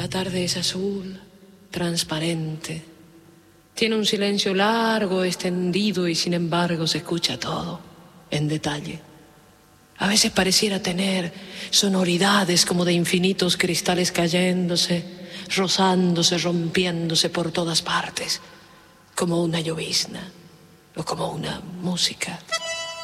La tarde es azul, transparente. Tiene un silencio largo, extendido, y sin embargo se escucha todo, en detalle. A veces pareciera tener sonoridades como de infinitos cristales cayéndose, rozándose, rompiéndose por todas partes, como una llovizna o como una música.